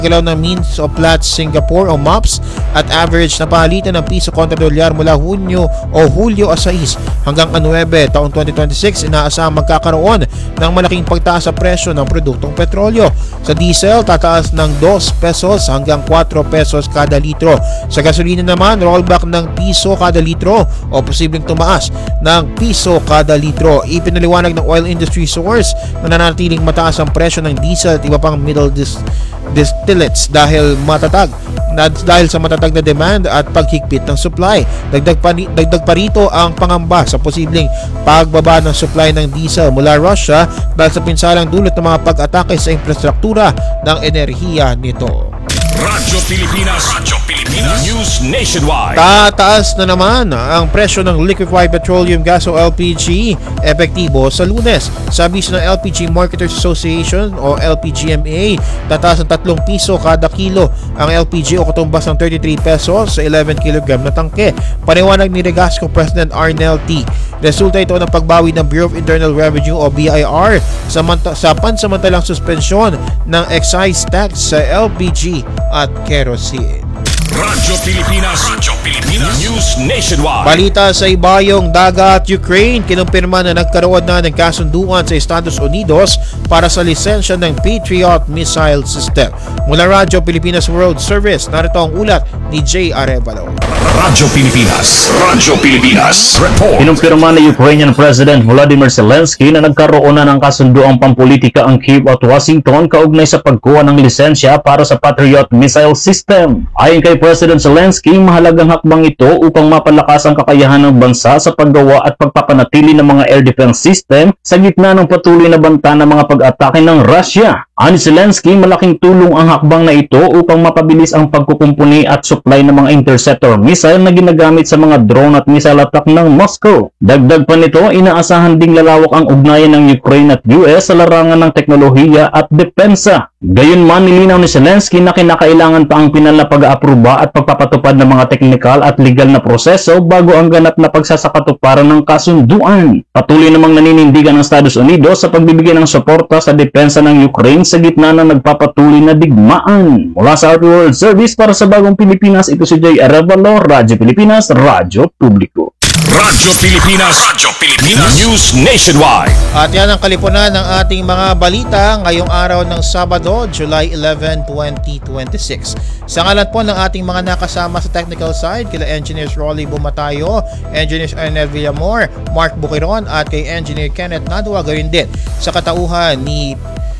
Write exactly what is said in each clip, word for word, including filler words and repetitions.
Galaw ng Means of Platts Singapore o MOPS at average na palitan ng piso kontra dolyar mula Hunyo o Hulyo sais hanggang Nuwebe taong twenty twenty-six. Inaasahang magkakaroon ng malaking pagtaas sa presyo ng produktong petrolyo. Sa diesel, tataas ng two pesos hanggang four pesos kada litro. Sa gasolina naman, rollback ng piso kada litro o posibleng tumaas ng piso kada litro. Ipinaliwanag ng oil industry source na nanatiling mataas ang presyo ng diesel at iba pang middle dis distillates dahil matatag na dahil sa matatag na demand at paghigpit ng supply. Dagdag pa, dagdag pa rito ang pangamba sa posibleng pagbaba ng supply ng diesel mula Russia dahil sa pinsalang dulot ng mga pag-atake sa infrastruktura ng enerhiya nito. Radyo Pilipinas, Radyo Pilipinas News Nationwide. Tataas na naman ang presyo ng liquefied petroleum gas o L P G epektibo sa Lunes. Sa abiso ng L P G Marketers Association o L P G M A, tataas ng tatlong piso kada kilo ang L P G o katumbas ng thirty-three pesos sa eleven kilogram na tangke. Paniwanag ni Regasco President Arnel T. Resulta ito ng pagbawi ng Bureau of Internal Revenue o B I R sa, sa pansamantalang suspensyon ng excise tax sa L P G at kerosene. Radyo Pilipinas, Radyo Pilipinas News Nationwide. Balita sa ibayong dagat Ukraine, kinumpirma na nagkaroon na ng kasunduan sa Estados Unidos para sa lisensya ng Patriot missile system. Mula Radyo Pilipinas World Service, narito ang ulat ni Jay Arevalo. Radyo Pilipinas, Radyo Pilipinas Report. Kinumpirma ni Ukrainian President Volodymyr Zelensky na nagkaroon na ng kasunduang pampolitika ang Kyiv at Washington kaugnay sa pagkuha ng lisensya para sa Patriot missile system. Ayon kay President Zelensky, mahalagang hakbang ito upang mapalakas ang kakayahan ng bansa sa paggawa at pagpapanatili ng mga air defense system sa gitna ng patuloy na banta ng mga pag-atake ng Russia. Ani Zelensky, malaking tulong ang hakbang na ito upang mapabilis ang pagkukumpuni at supply ng mga interceptor missile na ginagamit sa mga drone at missile attack ng Moscow. Dagdag pa nito, inaasahan ding lalawak ang ugnayan ng Ukraine at U S sa larangan ng teknolohiya at depensa. Gayunman, nilinaw ni Zelensky na kinakailangan pa ang pinal na pag-aaproba at pagpapatupad ng mga teknikal at legal na proseso bago ang ganap na pagsasakatuparan ng kasunduan. Patuloy namang naninindigan ng Estados Unidos sa pagbibigay ng suporta sa depensa ng Ukraine sa gitna ng nagpapatuloy na digmaan. Mula sa R T World Service para sa Bagong Pilipinas, ito si Jay Arevalo, Radyo Pilipinas, Radyo Publiko. Radyo Pilipinas, Radyo Pilipinas News Nationwide. At yan ang kalipunan ng ating mga balita ngayong araw ng Sabado, July eleventh, twenty twenty-six. Sa ngalan po ng ating mga nakasama sa technical side, kila Engineers Rolly Bumatayo, Engineers Arnel Villamor, Mark Bukiron at kay Engineer Kenneth Nadua, gayon din sa katauhan ni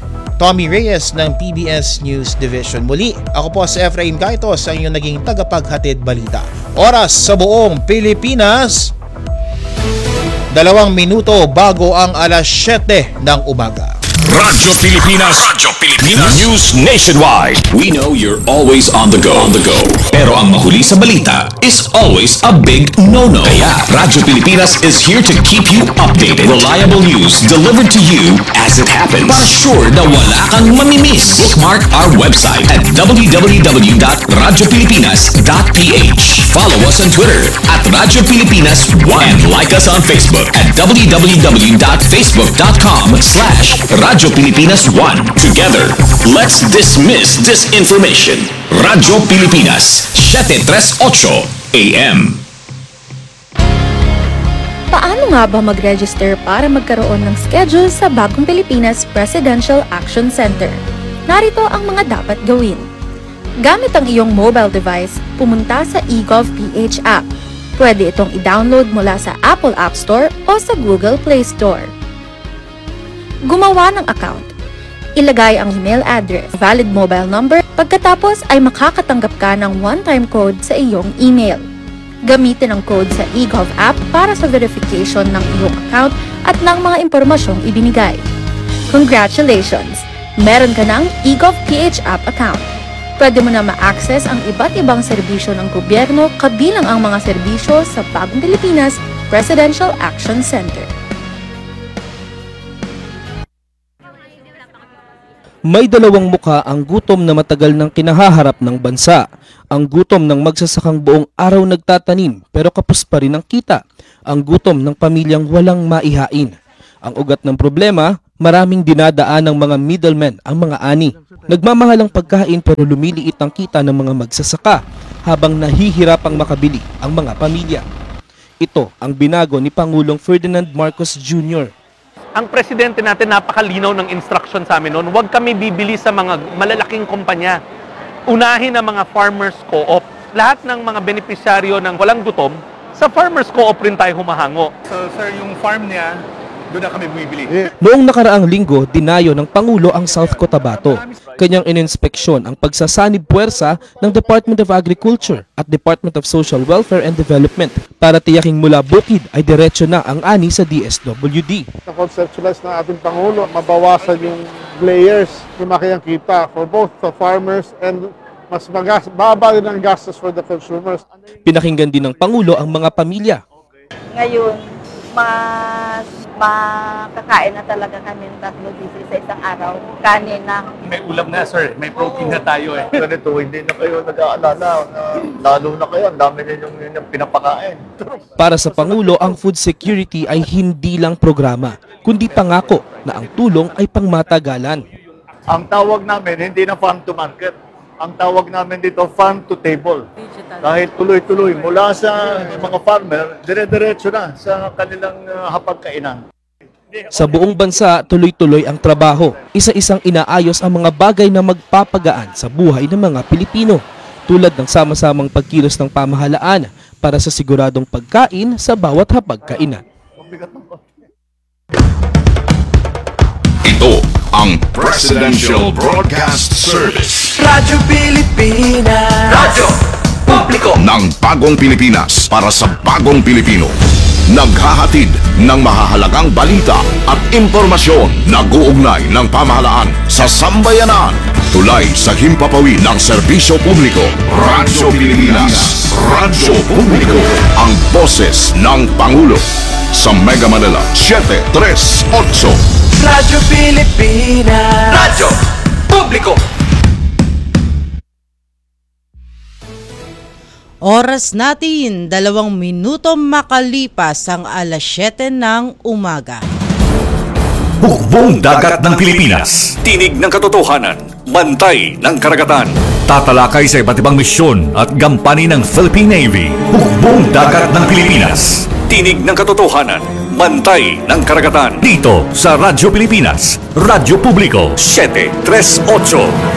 Tommy Reyes ng P B S News Division. Muli, ako po si Efraim Gaito sa inyong naging tagapaghatid balita. Oras sa buong Pilipinas, dalawang minuto bago ang alas siyete ng umaga. Radyo Pilipinas, Radyo Pilipinas News Nationwide. We know you're always on the go, on the go. Pero ang mahuli sa balita is always a big no-no. Kaya Radyo Pilipinas is here to keep you updated. Reliable news delivered to you as it happens. Para sure na wala kang mamimiss. Bookmark our website at w w w dot radyo pilipinas dot p h. Follow us on Twitter at Radyo Pilipinas one and like us on Facebook at w w w dot facebook dot com slash Radyo Pilipinas one. Together, let's dismiss disinformation. Radyo Pilipinas, seven thirty-eight A M. Paano nga ba mag-register para magkaroon ng schedule sa Bagong Pilipinas Presidential Action Center? Narito ang mga dapat gawin. Gamit ang iyong mobile device, pumunta sa eGovPH app. Pwede itong i-download mula sa Apple App Store o sa Google Play Store. Gumawa ng account. Ilagay ang email address, valid mobile number, pagkatapos ay makakatanggap ka ng one-time code sa iyong email. Gamitin ang code sa eGov app para sa verification ng iyong account at ng mga impormasyong ibinigay. Congratulations! Meron ka ng eGovPH app account. Pwede mo na ma-access ang iba't ibang serbisyo ng gobyerno kabilang ang mga serbisyo sa Bagong Pilipinas Presidential Action Center. May dalawang muka ang gutom na matagal nang kinahaharap ng bansa. Ang gutom ng magsasakang buong araw nagtatanim pero kapos pa rin ang kita. Ang gutom ng pamilyang walang maihain. Ang ugat ng problema, Maraming dinadaan ng mga middlemen ang mga ani. Nagmamahalang pagkain pero lumiliit ang kita ng mga magsasaka habang nahihirapang makabili ang mga pamilya. Ito ang binago ni Pangulong Ferdinand Marcos Junior Ang presidente natin napakalinaw ng instruction sa amin noon, huwag kami bibili sa mga malalaking kumpanya. Unahin ang mga farmers co-op. Lahat ng mga benepisyaryo ng walang gutom, sa farmers co-op rin tayo humahango. So sir, yung farm niya, doon na kami bumibili. Noong nakaraang linggo, dinayo ng Pangulo ang South Cotabato. Kanyang ininspeksyon ang pagsasanib puwersa ng Department of Agriculture at Department of Social Welfare and Development para tiyaking mula bukid ay diretso na ang ani sa D S W D. Na-conceptualize ng ating Pangulo, mabawasan yung layers, lumaki ang kita for both the farmers and mas magas, baba din ang gastos for the consumers. Pinakinggan din ng Pangulo ang mga pamilya. Ngayon, mas makakain na talaga kami ng tatlo beses sa isang araw. Kanin na. May ulam na sir, may protein na tayo eh. Ganito, hindi na kayo nag-aalala na lalo na kayo, ang dami ninyong yung pinapakain. Para sa Pangulo, ang food security ay hindi lang programa, kundi pangako na ang tulong ay pangmatagalan. Ang tawag namin, hindi na farm to market. Ang tawag namin dito, farm to table. Dahil tuloy-tuloy, mula sa mga farmer, dire-diretso na sa kanilang uh, hapagkainan. Sa buong bansa, tuloy-tuloy ang trabaho. Isa-isang inaayos ang mga bagay na magpapagaan sa buhay ng mga Pilipino, tulad ng sama-samang pagkilos ng pamahalaan para sa siguradong pagkain sa bawat hapagkainan. Ito ang Presidential Broadcast Service. Radyo Pilipinas. Radyo Publiko Ng bagong Pilipinas para sa bagong Pilipino. Naghahatid ng mahahalagang balita at impormasyon na guugnay ng pamahalaan sa sambayanan. Tulay sa himpapawid ng serbisyo publiko. Radyo Pilipinas. Radyo Publiko. Ang boses ng Pangulo. Sa Mega Manila, seven three eight. Radyo Pilipinas. Radyo Publiko. Oras natin, dalawang minuto makalipas ang alas siyete ng umaga. Hukbong dagat ng Pilipinas. Tinig ng katotohanan. Bantay ng karagatan. Tatalakay sa iba't ibang misyon at gampanin ng Philippine Navy. Hukbong dagat ng Pilipinas. Tinig ng katotohanan. Bantay ng karagatan. Dito sa Radyo Pilipinas. Radyo Publiko seven three eight.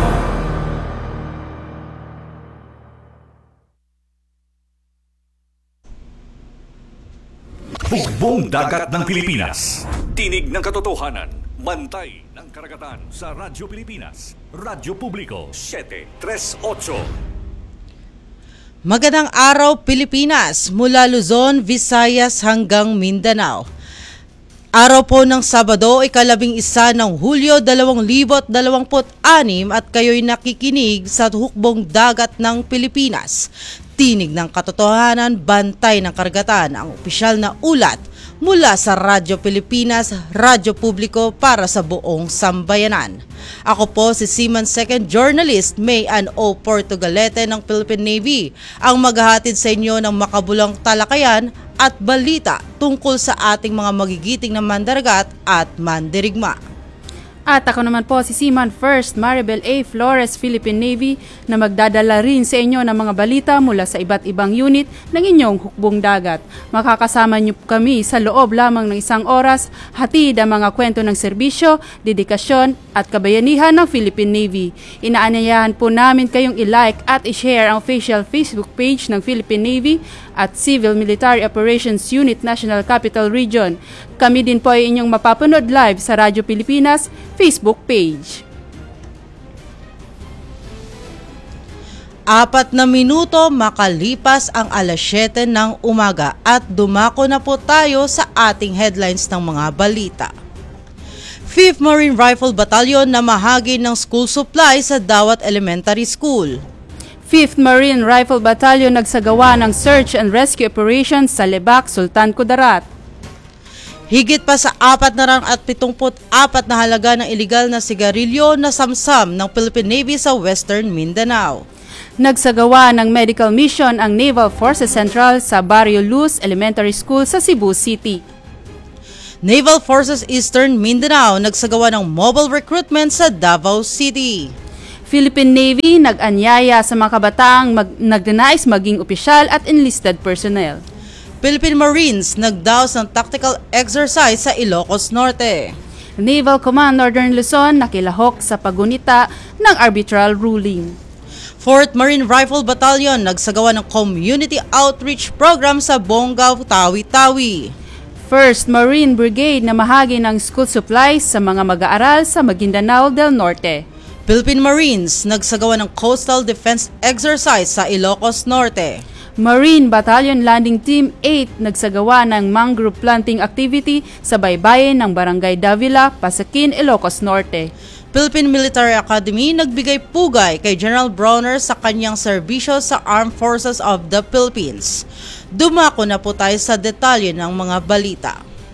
Hukbong dagat ng Pilipinas. Tinig ng katotohanan. Bantay ng karagatan sa Radyo Pilipinas. Radyo Publiko seven three eight. Magandang araw Pilipinas, mula Luzon, Visayas hanggang Mindanao. Araw po ng Sabado, ikalabing isa ng Hulyo dalawang libo dalawampu't anim at kayo'y nakikinig sa Hukbong Dagat ng Pilipinas. Tinig ng katotohanan, bantay ng karagatan, ang opisyal na ulat mula sa Radyo Pilipinas, Radyo Publiko para sa buong sambayanan. Ako po si Seaman Second Journalist May Ann O. Portugalete ng Philippine Navy, ang maghahatid sa inyo ng makabulang talakayan at balita tungkol sa ating mga magigiting na mandaragat at mandirigma. At ako naman po si Seaman First Maribel A. Flores, Philippine Navy, na magdadala rin sa inyo ng mga balita mula sa iba't ibang unit ng inyong hukbong dagat. Makakasama niyo kami sa loob lamang ng isang oras, hatid ang mga kwento ng serbisyo, dedikasyon at kabayanihan ng Philippine Navy. Inaanyayahan po namin kayong i-like at i-share ang official Facebook page ng Philippine Navy at Civil Military Operations Unit National Capital Region. Kami din po ay inyong mapapanood live sa Radyo Pilipinas Facebook page. Apat na minuto makalipas ang alas siyete ng umaga at dumako na po tayo sa ating headlines ng mga balita. fifth Marine Rifle Battalion na mahagi ng school supply sa Dawat Elementary School. fifth Marine Rifle Battalion nagsagawa ng search and rescue operations sa Lebac, Sultan Kudarat. Higit pa sa apat na rang at pitungput apat na halaga ng iligal na sigarilyo na samsam ng Philippine Navy sa Western Mindanao. Nagsagawa ng medical mission ang Naval Forces Central sa Barrio Luz Elementary School sa Cebu City. Naval Forces Eastern Mindanao nagsagawa ng mobile recruitment sa Davao City. Philippine Navy nag-anyaya sa mga kabataang mag- nagnanais maging opisyal at enlisted personnel. Philippine Marines nagdaos ng tactical exercise sa Ilocos Norte. Naval Command Northern Luzon nakilahok sa pagunita ng arbitral ruling. fourth Marine Rifle Battalion nagsagawa ng community outreach program sa Bonggao, Tawi-Tawi. first Marine Brigade na mahagi ng school supplies sa mga mag-aaral sa Maguindanao del Norte. Philippine Marines nagsagawa ng coastal defense exercise sa Ilocos Norte. Marine Battalion Landing Team eight nagsagawa ng mangrove planting activity sa baybayin ng Barangay Davila, Pasakin, Ilocos Norte. Philippine Military Academy nagbigay pugay kay General Browner sa kanyang serbisyo sa Armed Forces of the Philippines. Dumako na po tayo sa detalye ng mga balita.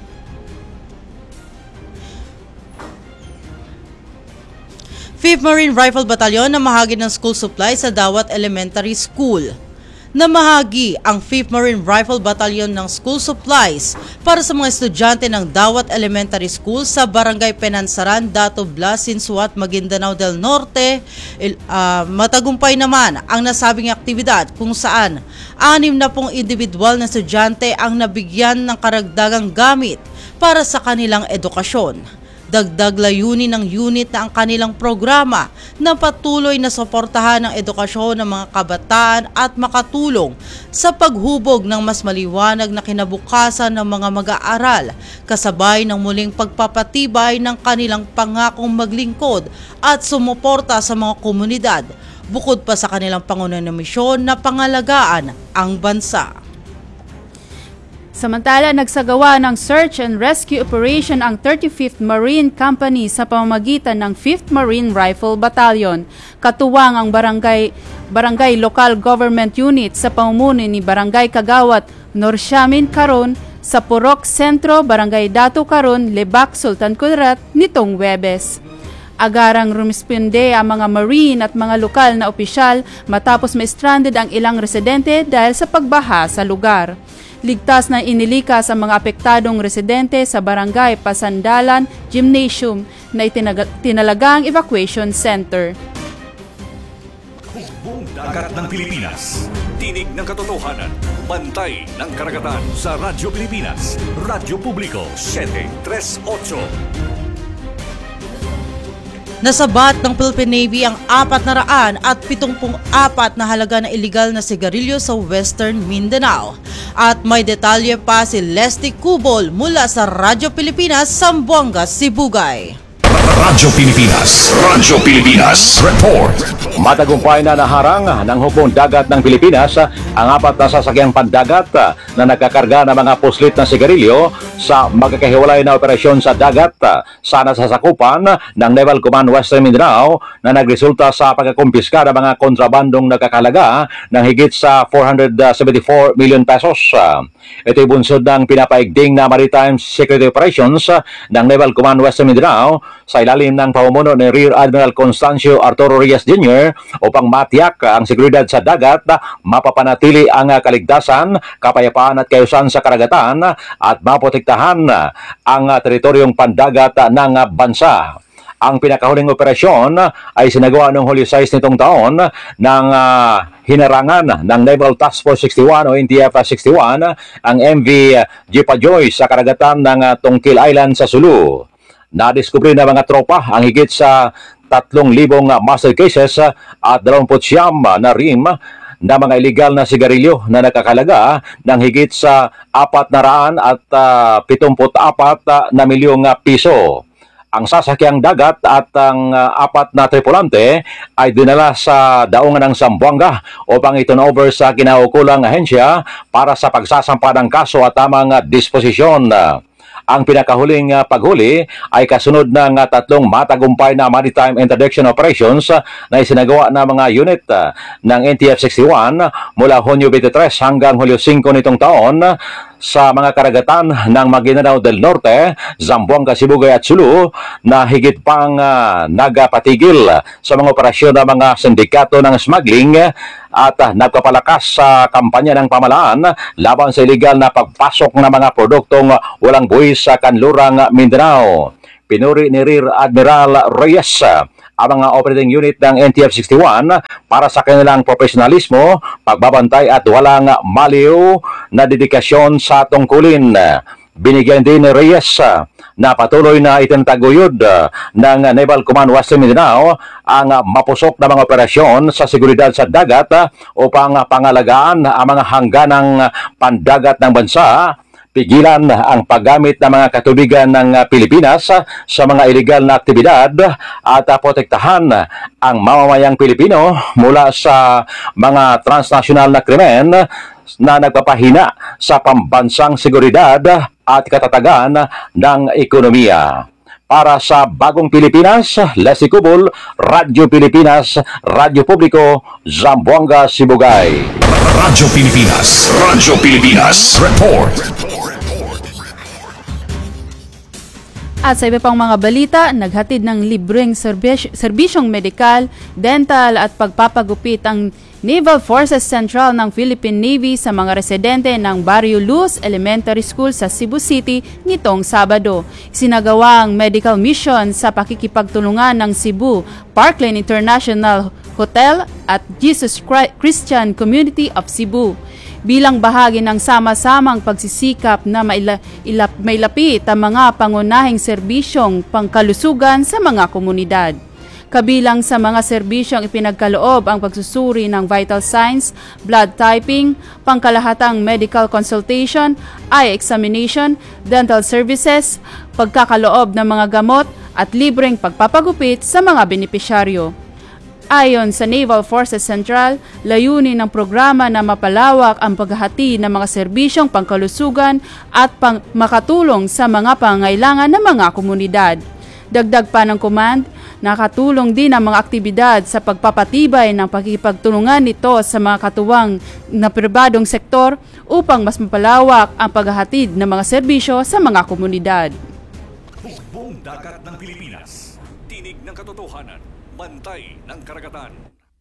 fifth Marine Rifle Battalion na mahagi ng school supply sa Dawat Elementary School. Namahagi ang fifth Marine Rifle Battalion ng school supplies para sa mga estudyante ng Dawat Elementary School sa Barangay Penansaran, Dato Blas, Sinsuat, Maguindanao del Norte. Uh, matagumpay naman ang nasabing aktibidad kung saan anim na pong individual na estudyante ang nabigyan ng karagdagang gamit para sa kanilang edukasyon. Dagdag layunin ng unit na ang kanilang programa na patuloy na suportahan ang edukasyon ng mga kabataan at makatulong sa paghubog ng mas maliwanag na kinabukasan ng mga mag-aaral, kasabay ng muling pagpapatibay ng kanilang pangakong maglingkod at sumuporta sa mga komunidad, bukod pa sa kanilang pangunahing na misyon na pangalagaan ang bansa. Samantala, nagsagawa ng search and rescue operation ang thirty-fifth Marine Company sa pamamagitan ng fifth Marine Rifle Battalion. Katuwang ang barangay, barangay local government unit sa pamumuno ni Barangay Kagawat, Norsyamin Karon, sa Purok Sentro, Barangay Dato Karon, Lebak, Sultan Kudarat, nitong Webes. Agarang rumisponde ang mga Marine at mga lokal na opisyal matapos ma-stranded ang ilang residente dahil sa pagbaha sa lugar. Ligtas na inilika sa mga apektadong residente sa Barangay Pasandalan Gymnasium na itinaga- tinalagang evacuation center. Hukbong dagat ng Pilipinas. Tinig ng katotohanan. Bantay ng karagatan sa Radyo Pilipinas. Radyo Publiko seven three eight. Nasabat ng Philippine Navy ang apat na raan at pitungpung apat na halaga na iligal na sigarilyo sa Western Mindanao. At may detalye pa si Leslie Cubol mula sa Radyo Pilipinas, Zamboanga, Sibugay. Radyo Pilipinas. Radyo Pilipinas. Report. Matagumpay na naharang ng hukbong dagat ng Pilipinas ang apat na sasakyang pandagat na nagkakarga ng mga puslit na sigarilyo sa magkakahiwalay na operasyon sa dagat sa nasasakupan ng Naval Command Western Mindanao na nagresulta sa pagkakumpiska ng mga kontrabandong nagkakalaga ng higit sa four hundred seventy-four million pesos. Ito'y bunsod ng pinapaigting na Maritime Security Operations ng Naval Command Western Mindanao sa ilalim ng pamumuno ni Rear Admiral Constancio Arturo Reyes Junior upang matiyak ang seguridad sa dagat, mapapanatili ang kaligtasan, kapayapaan at kaayusan sa karagatan at maprotektahan ang teritoryong pandagat ng bansa. Ang pinakahuling operasyon ay sinagawa noong Hulyo six nitong taon ng uh, hinarangan ng Naval Task Force sixty-one o N T F sixty-one ang M V Jepa Joyce sa karagatan ng uh, Tongkil Island sa Sulu. Nadiskubre na mga tropa ang higit sa tatlong libong master cases at dalawampu't siyam na rim na mga illegal na sigarilyo na nakakalaga ng higit sa apat na raan at uh, pitungput apat na milyong piso. Ang sasakyang dagat at ang uh, apat na tripulante ay dinala sa daungan ng Zamboanga upang iturnover sa kinaukulang ahensya para sa pagsasampa ng kaso at tamang uh, disposisyon. Ang pinakahuling uh, paghuli ay kasunod ng uh, tatlong matagumpay na maritime interdiction operations uh, na isinagawa ng mga unit uh, ng N T F sixty-one mula Hunyo twenty-three hanggang Hulyo five nitong taon uh, sa mga karagatan ng Maguindanao del Norte, Zamboanga, Sibugay at Sulu na higit pang uh, nagapatigil sa mga operasyon ng mga sindikato ng smuggling at uh, nagpapalakas sa kampanya ng pamalaan laban sa illegal na pagpasok ng mga produktong walang buwis sa kanlurang Mindanao. Pinuri ni Rear Admiral Reyes ang mga operating unit ng N T F sixty-one para sa kanilang profesionalismo, pagbabantay at walang maliw na dedikasyon sa tungkulin. Binigyan din ni Reyes na patuloy na itinataguyod ng Naval Command Western Mindanao ang mapusok na mga operasyon sa seguridad sa dagat upang pangalagaan ang mga hangganang pandagat ng bansa, pigilan ang paggamit ng mga katubigan ng Pilipinas sa mga illegal na aktibidad at protektahan ang mamamayang Pilipino mula sa mga transnational na krimen na nagpapahina sa pambansang seguridad at katatagan ng ekonomiya. Para sa Bagong Pilipinas, Leslie Cubol, Radyo Pilipinas, Radyo Publiko, Zamboanga, Sibugay. Radyo Pilipinas, Radyo Pilipinas, Report. At sa iba pang mga balita, naghatid ng libreng serbis- serbisyong medikal, dental at pagpapagupit ang Naval Forces Central ng Philippine Navy sa mga residente ng Barrio Luz Elementary School sa Cebu City nitong Sabado. Sinagawa ang medical mission sa pakikipagtulungan ng Cebu Parkland International Hotel at Jesus Christian Community of Cebu, bilang bahagi ng sama-samang pagsisikap na maila, ilap, mailapit ang mga pangunahing serbisyong pangkalusugan sa mga komunidad. Kabilang sa mga serbisyong ipinagkaloob ang pagsusuri ng vital signs, blood typing, pangkalahatang medical consultation, eye examination, dental services, pagkakaloob ng mga gamot at libreng pagpapagupit sa mga benepisyaryo. Ayon sa Naval Forces Central, layunin ng programa na mapalawak ang paghahati ng mga serbisyong pangkalusugan at pang makatulong sa mga pangangailangan ng mga komunidad. Dagdag pa ng command, nakatulong din ang mga aktibidad sa pagpapatibay ng pagkikipagtulungan nito sa mga katuwang na pribadong sektor upang mas mapalawak ang paghahatid ng mga serbisyo sa mga komunidad. Hukbong dagat ng Pilipinas, tinig ng katotohanan, bantay ng karagatan.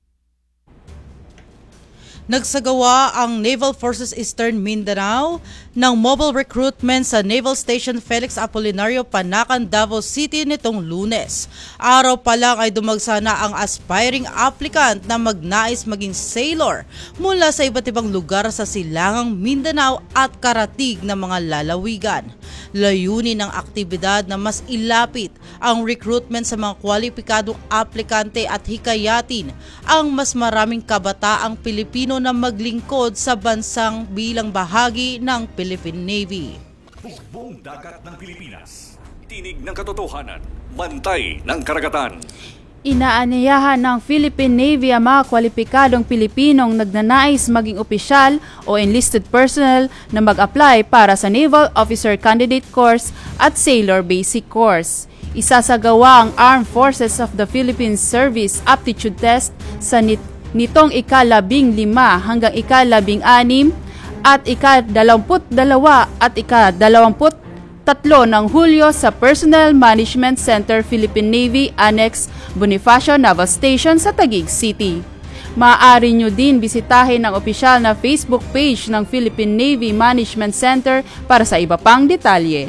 Nagsagawa ang Naval Forces Eastern Mindanao ng mobile recruitment sa Naval Station Felix Apolinario, Panacan, Davao City nitong Lunes. Araw pa lang ay dumagsa na ang aspiring applicant na magnais maging sailor mula sa iba't ibang lugar sa silangang Mindanao at karatig ng mga lalawigan. Layunin ng aktibidad na mas ilapit ang recruitment sa mga kwalipikadong aplikante at hikayatin ang mas maraming kabataang Pilipino na maglingkod sa bansang bilang bahagi ng Philippine Navy. Hukbong dagat ng Pilipinas, tinig ng katotohanan, bantay ng karagatan. Inaanyayahan ng Philippine Navy ang mga kwalipikadong Pilipinong nagnanais maging opisyal o enlisted personnel na mag-apply para sa Naval Officer Candidate Course at Sailor Basic Course. Isasagawa ang Armed Forces of the Philippines Service Aptitude Test sa nit- nitong ikalabing lima hanggang ikalabing anim at ikadalawamput dalawa at ikadalawamput tatlo ng Hulyo sa Personnel Management Center, Philippine Navy, Annex Bonifacio Naval Station sa Taguig City. Maaari nyo din bisitahin ang opisyal na Facebook page ng Philippine Navy Management Center para sa iba pang detalye.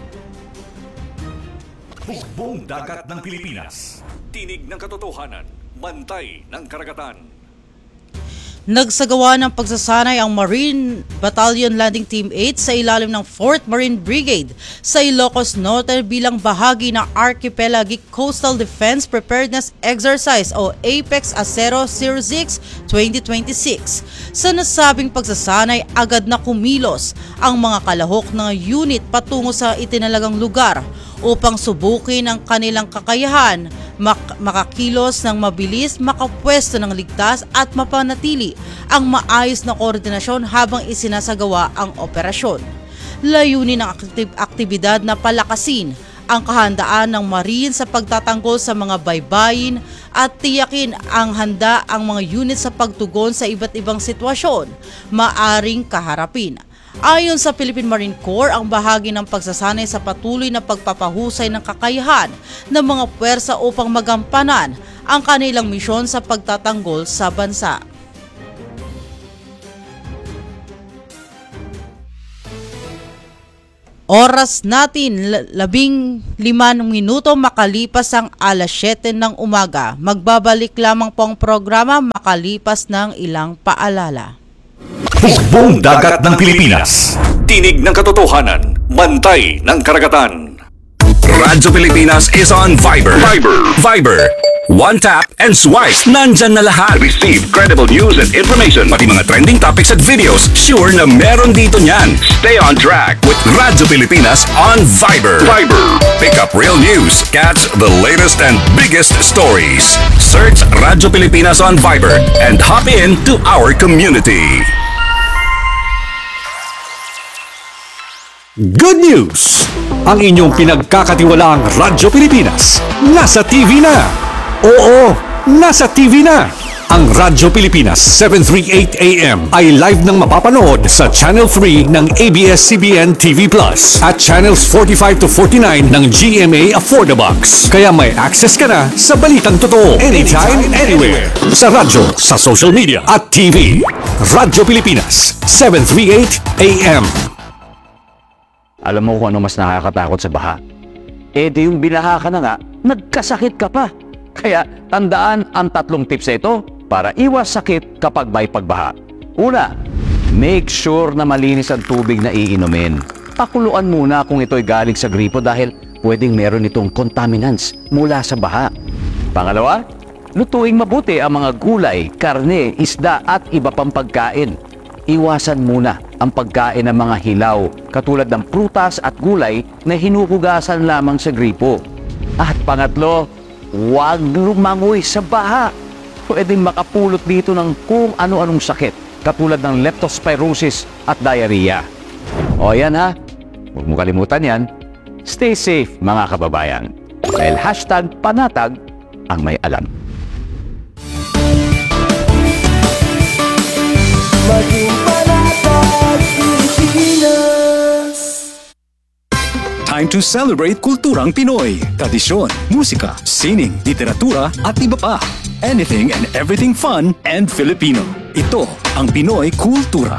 Hukbong dagat ng Pilipinas, tinig ng katotohanan, bantay ng karagatan. Nagsagawa ng pagsasanay ang Marine Battalion Landing Team eight sa ilalim ng fourth Marine Brigade sa Ilocos Norte bilang bahagi ng Archipelagic Coastal Defense Preparedness Exercise o APEX Acero zero six twenty twenty-six. Sa nasabing pagsasanay, agad na kumilos ang mga kalahok ng unit patungo sa itinalagang lugar upang subukin ang kanilang kakayahan, mak- makakilos ng mabilis, makapwesto ng ligtas at mapanatili ang maayos na koordinasyon habang isinasagawa ang operasyon. Layunin ng aktib- aktibidad na palakasin ang kahandaan ng Marine sa pagtatanggol sa mga baybayin at tiyakin ang handa ang mga unit sa pagtugon sa iba't ibang sitwasyon maaring kaharapin. Ayon sa Philippine Marine Corps, ang bahagi ng pagsasanay sa patuloy na pagpapahusay ng kakayahan ng mga puwersa upang magampanan ang kanilang misyon sa pagtatanggol sa bansa. Oras natin, labing limang minuto makalipas ang alas siyete ng umaga. Magbabalik lamang po ang programa makalipas ng ilang paalala. Hukbong dagat ng Pilipinas. Tinig ng katotohanan. Bantay ng karagatan. Radyo Pilipinas is on Viber. Viber. Viber. One tap and swipe. Nandyan na lahat. Receive credible news and information. Pati mga trending topics at videos. Sure na meron dito niyan. Stay on track with Radyo Pilipinas on Viber. Viber. Pick up real news. Catch the latest and biggest stories. Search Radyo Pilipinas on Viber and hop in to our community. Good news! Ang inyong pinagkakatiwalaang Radyo Pilipinas nasa T V na! Oo, nasa T V na! Ang Radyo Pilipinas seven thirty-eight A M ay live nang mapapanood sa Channel three ng A B S C B N T V Plus at Channels forty-five to forty-nine ng G M A Affordabox. Kaya may access ka na sa balitang totoo anytime, anywhere. Sa radyo, sa social media at T V. Radyo Pilipinas seven thirty-eight A M. Alam mo kung ano mas nakakatakot sa baha? Eh di yung binaha ka na nga, nagkasakit ka pa. Kaya tandaan ang tatlong tips na ito para iwas sakit kapag may pagbaha. Una, make sure na malinis ang tubig na iinumin. Pakuluan muna kung ito'y galing sa gripo dahil pwedeng meron itong contaminants mula sa baha. Pangalawa, lutuing mabuti ang mga gulay, karne, isda at iba pang pagkain. Iwasan muna ang pagkain ng mga hilaw katulad ng prutas at gulay na hinuhugasan lamang sa gripo. At pangatlo, huwag lumangoy sa baha. Pwedeng makapulot dito ng kung ano-anong sakit katulad ng leptospirosis at diarrhea. O yan ha, huwag mo kalimutan yan. Stay safe mga kababayan. Dahil hashtag panatag ang may alam. Maging panatag Pilipinas. Time to celebrate kulturang Pinoy, tradisyon, musika, sining, literatura at iba pa. Anything and everything fun and Filipino. Ito ang Pinoy Kultura.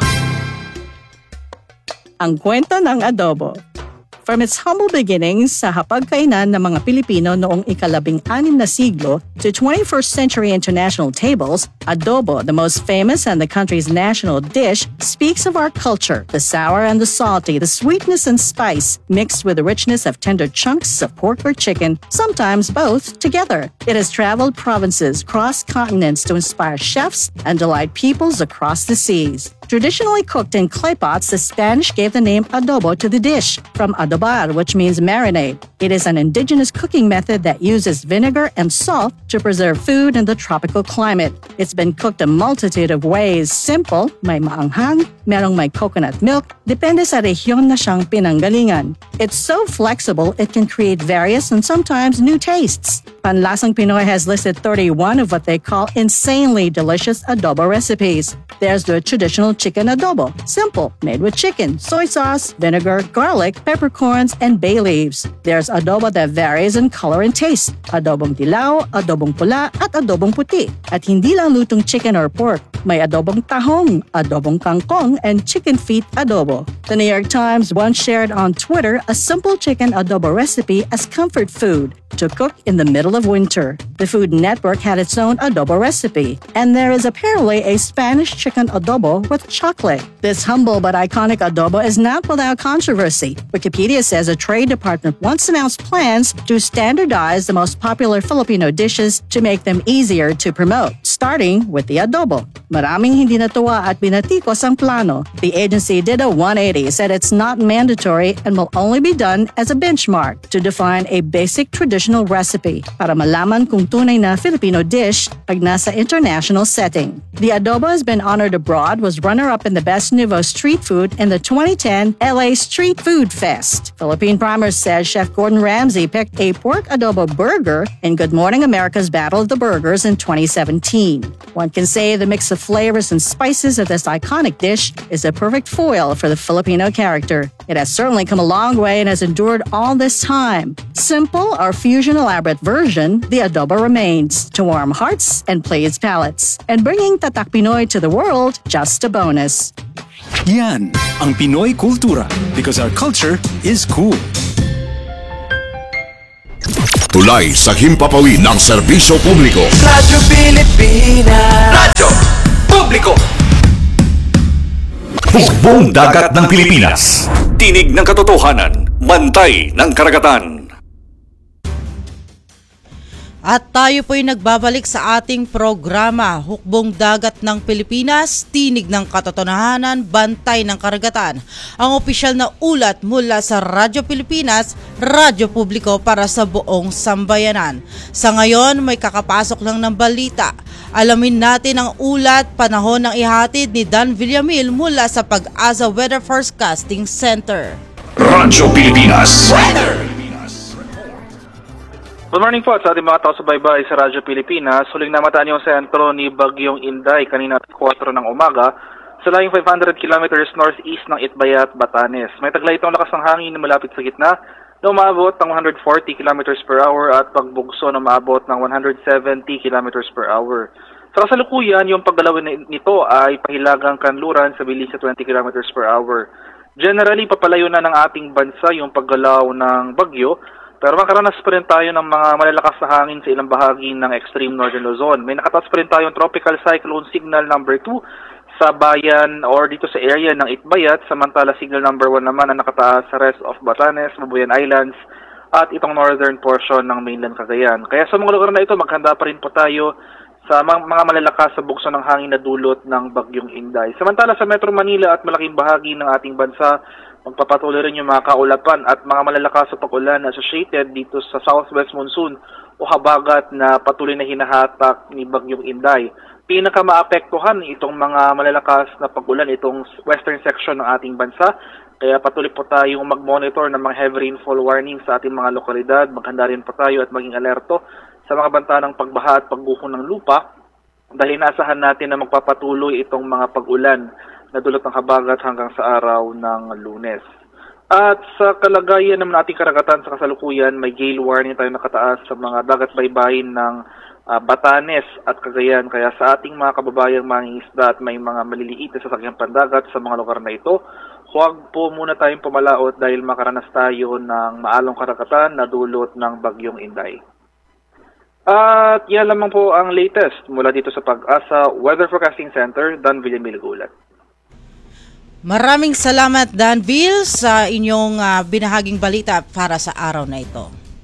Ang kwento ng adobo. From its humble beginnings sa hapagkainan ng mga Pilipino noong ikalabing anim na siglo to twenty-first century international tables, adobo, the most famous and the country's national dish, speaks of our culture, the sour and the salty, the sweetness and spice, mixed with the richness of tender chunks of pork or chicken, sometimes both together. It has traveled provinces, crossed continents to inspire chefs and delight peoples across the seas. Traditionally cooked in clay pots, the Spanish gave the name adobo to the dish, from adobar, which means marinade. It is an indigenous cooking method that uses vinegar and salt to preserve food in the tropical climate. It's been cooked a multitude of ways. Simple, may maanghang, merong may coconut milk, depende sa rehiyon na siyang pinanggalingan. It's so flexible, it can create various and sometimes new tastes. Panlasang Pinoy has listed thirty-one of what they call insanely delicious adobo recipes. There's the traditional chicken adobo, simple, made with chicken, soy sauce, vinegar, garlic, peppercorns, and bay leaves. There's adobo that varies in color and taste, adobong dilaw, adobong pula, at adobong puti. At hindi lang lutong chicken or pork, may adobong tahong, adobong kangkong, and chicken feet adobo. The New York Times once shared on Twitter a simple chicken adobo recipe as comfort food to cook in the middle of winter. The Food Network had its own adobo recipe, and there is apparently a Spanish chicken adobo with chocolate. This humble but iconic adobo is not without controversy. Wikipedia says a trade department once announced plans to standardize the most popular Filipino dishes to make them easier to promote, starting with the adobo. Maraming hindi natuwa at binatikos ang plano. The agency did a one eighty, said it's not mandatory and will only be done as a benchmark to define a basic traditional recipe para malaman kung tunay na Filipino dish pag nasa international setting. The adobo has been honored abroad, was runner-up in the Best Nouveau Street Food in the twenty ten L A Street Food Fest. Philippine Primer says Chef Gordon Ramsay picked a pork adobo burger in Good Morning America's Battle of the Burgers in twenty seventeen. One can say the mix of flavors and spices of this iconic dish is a perfect foil for the Filipino character. It has certainly come a long way and has endured all this time. Simple or fusion elaborate version, the adobo remains to warm hearts and please palates. And bringing Tatak Pinoy to the world, just a bonus. Yan ang Pinoy Kultura because our culture is cool. Tulay sa himpapawid ng serbisyo publiko. Radyo Pilipinas. Radyo Publiko. Hukbong dagat ng Pilipinas. Tinig ng katotohanan. Bantay ng karagatan. At tayo po'y nagbabalik sa ating programa, Hukbong Dagat ng Pilipinas, Tinig ng Katotohanan, Bantay ng Karagatan. Ang opisyal na ulat mula sa Radyo Pilipinas, Radyo Publiko para sa buong sambayanan. Sa ngayon, may kakapasok lang ng balita. Alamin natin ang ulat, panahon ng ihatid ni Dan Villamil mula sa Pag-asa Weather Forecasting Center. Radyo Pilipinas. Weather! Good morning po sa ating mga taos-subaybay sa Radyo Pilipinas. Huling namataan yung sentro ni Bagyong Inday kanina at kwatro ng umaga sa layong five hundred kilometers northeast ng Itbayat, Batanes. May taglay itong lakas ng hangin na malapit sa gitna na umabot ng one hundred forty kilometers per hour at pagbugso na umabot ng one hundred seventy kilometers per hour. Sa kasalukuyan, yung paggalawin nito ay pahilagang kanluran sa bilis sa twenty kilometers per hour. Generally, papalayo na ng ating bansa yung paggalaw ng bagyo. Pero makaranas pa rin tayo ng mga malalakas na hangin sa ilang bahagi ng extreme northern Luzon. May nakataas pa rin tayong tropical cyclone signal number two sa bayan or dito sa area ng Itbayat, samantala signal number one naman ang nakataas sa rest of Batanes, Babuyan Islands at itong northern portion ng mainland Cagayan. Kaya sa mga lugar na ito, maghanda pa rin po tayo sa mga malalakas sa bugso ng hangin na dulot ng Bagyong Inday. Samantala sa Metro Manila at malaking bahagi ng ating bansa, magpapatuloy rin yung mga kaulapan at mga malalakas sa pag-ulan associated dito sa southwest monsoon o habagat na patuloy na hinahatak ni Bagyong Inday. Pinaka-maapektuhan itong mga malalakas na pag-ulan itong western section ng ating bansa. Kaya patuloy po tayong mag-monitor ng mga heavy rainfall warning sa ating mga lokalidad. Maghanda rin po tayo at maging alerto sa mga banta ng pagbaha at pagguho ng lupa dahil inaasahan natin na magpapatuloy itong mga pag-ulan na dulot ng habagat hanggang sa araw ng Lunes. At sa kalagayan naman ating karagatan sa kasalukuyan, may gale warning tayo nakataas sa mga dagat baybayin ng uh, Batanes at Cagayan. Kaya sa ating mga kababayang mangingisda at may mga maliliit na sasakyang pandagat sa mga lugar na ito, huwag po muna tayong pumalaot dahil makaranas tayo ng maalong karagatan na dulot ng Bagyong Inday. At yan lamang po ang latest mula dito sa Pag-asa Weather Forecasting Center, Dan Villamil Gulat. Maraming salamat Danville sa inyong uh, binahaging balita para sa araw na ito.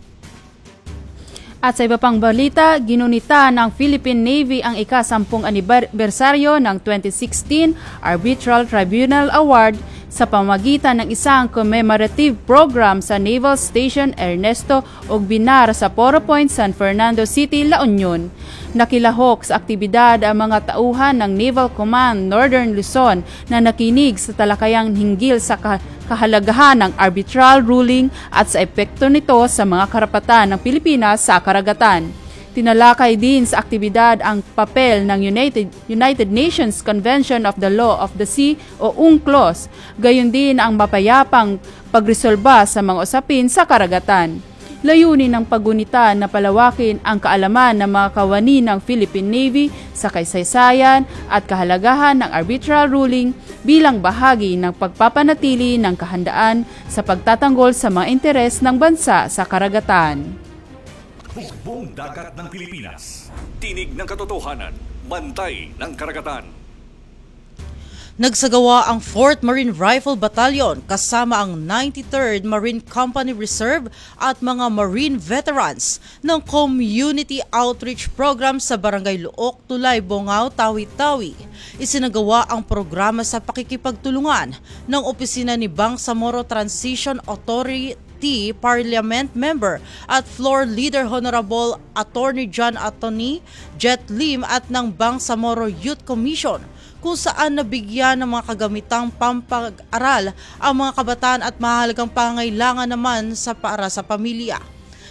At sa iba pang balita, ginunita ng Philippine Navy ang ika-sampung anibersaryo ng twenty sixteen Arbitral Tribunal Award sa pamamagitan ng isang commemorative program sa Naval Station Ernesto Ogbinar sa Poro Point, San Fernando City, La Union. Nakilahok sa aktibidad ang mga tauhan ng Naval Command Northern Luzon na nakinig sa talakayang hinggil sa kahalagahan ng arbitral ruling at sa epekto nito sa mga karapatan ng Pilipinas sa karagatan. Tinalakay din sa aktibidad ang papel ng United, United Nations Convention of the Law of the Sea o UNCLOS, gayon din ang mapayapang pagresolba sa mga usapin sa karagatan. Layunin ng pagunita na palawakin ang kaalaman ng mga kawani ng Philippine Navy sa kaysaysayan at kahalagahan ng arbitral ruling bilang bahagi ng pagpapanatili ng kahandaan sa pagtatanggol sa mga interes ng bansa sa karagatan. Hukbong dagat ng Pilipinas. Tinig ng katotohanan. Bantay ng karagatan. Nagsagawa ang fourth Marine Rifle Battalion kasama ang ninety-third Marine Company Reserve at mga Marine veterans ng Community Outreach Program sa Barangay Luok, Tulay, Bongao, Tawi-Tawi. Isinagawa ang programa sa pakikipagtulungan ng opisina ni Bangsamoro Transition Authority Parliament Member at Floor Leader Honorable Attorney John Attorney Jet Lim at ng Bangsamoro Youth Commission, kung saan nabigyan ng mga kagamitang pampag-aral ang mga kabataan at mahalagang pangailangan naman sa para sa pamilya.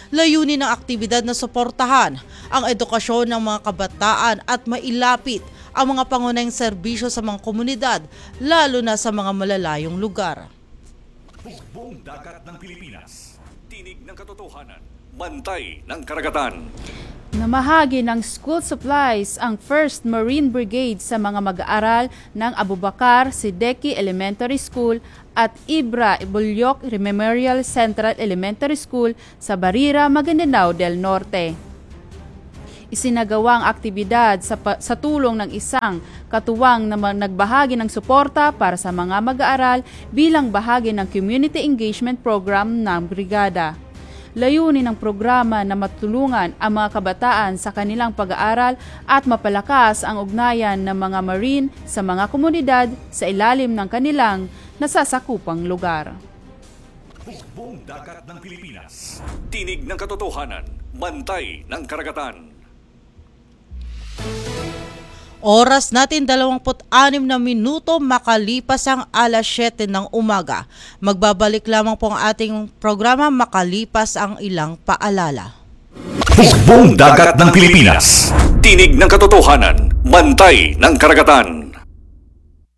Layunin ng aktibidad na suportahan ang edukasyon ng mga kabataan at mailapit ang mga pangunahing serbisyo sa mga komunidad, lalo na sa mga malalayong lugar. Hukbong dagat ng Pilipinas. Tinig ng katotohanan. Bantay ng karagatan. Namahagi ng school supplies ang First Marine Brigade sa mga mag-aaral ng Abubakar Siddiqui Elementary School at Ibra Bulyok Memorial Central Elementary School sa Barira, Maguindanao del Norte. Isinagawa ang aktibidad sa, sa tulong ng isang katuwang na nagbahagi ng suporta para sa mga mag-aaral bilang bahagi ng Community Engagement Program ng Brigada. Layunin ng programa na matulungan ang mga kabataan sa kanilang pag-aaral at mapalakas ang ugnayan ng mga Marine sa mga komunidad sa ilalim ng kanilang nasasakupang lugar. Hukbong dagat ng Pilipinas. Tinig ng katotohanan. Bantay ng karagatan. Oras natin dalawampu't anim na minuto makalipas ang alas siyete ng umaga. Magbabalik lamang po ang ating programa makalipas ang ilang paalala. Hukbong dagat ng Pilipinas. Tinig ng katotohanan. Bantay ng karagatan.